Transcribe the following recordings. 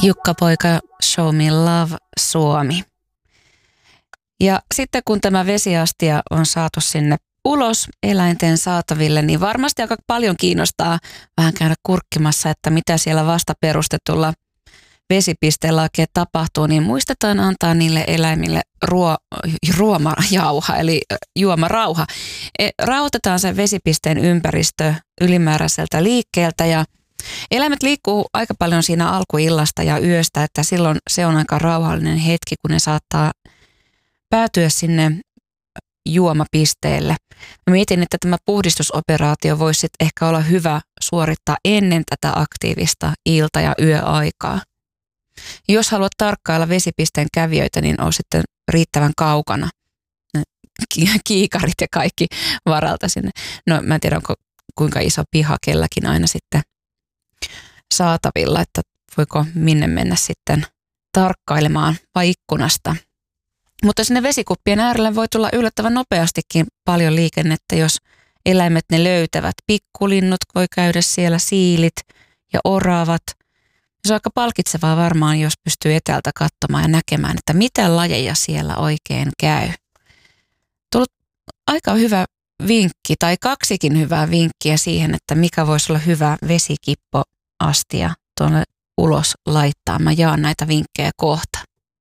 Jukka-poika Show Me Love Suomi. Ja sitten kun tämä vesiastia on saatu sinne ulos eläinten saataville, niin varmasti aika paljon kiinnostaa vähän käydä kurkkimassa, että mitä siellä vasta perustetulla vesipisteellä oikein tapahtuu, niin muistetaan antaa niille eläimille ruomajauha, eli juomarauha. Rauhoitetaan sen vesipisteen ympäristö ylimääräiseltä liikkeeltä ja eläimet liikkuu aika paljon siinä alkuillasta ja yöstä, että silloin se on aika rauhallinen hetki, kun ne saattaa päätyä sinne juomapisteelle. Mä mietin, että tämä puhdistusoperaatio voisi ehkä olla hyvä suorittaa ennen tätä aktiivista ilta- ja yöaikaa. Jos haluat tarkkailla vesipisteen kävijöitä, niin on sitten riittävän kaukana kiikarit ja kaikki varalta sinne. No mä en tiedä, kuinka iso piha kelläkin aina sitten saatavilla, että voiko minne mennä sitten tarkkailemaan vai ikkunasta. Mutta sinne vesikuppien äärelle voi tulla yllättävän nopeastikin paljon liikennettä, jos eläimet ne löytävät. Pikkulinnut voi käydä siellä, siilit ja oravat. Se on aika palkitsevaa varmaan, jos pystyy etäältä katsomaan ja näkemään, että mitä lajeja siellä oikein käy. Tullut aika hyvä vinkki tai kaksikin hyvää vinkkiä siihen, että mikä voisi olla hyvä vesikippoastia tuonne ulos laittaa. Mä jaan näitä vinkkejä kohta.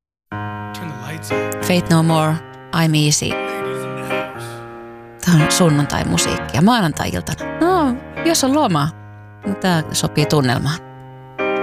Faith No More, I'm Easy. Tämä on sunnuntai-musiikkia maanantai-iltana. No, jos on loma, niin tämä sopii tunnelmaan.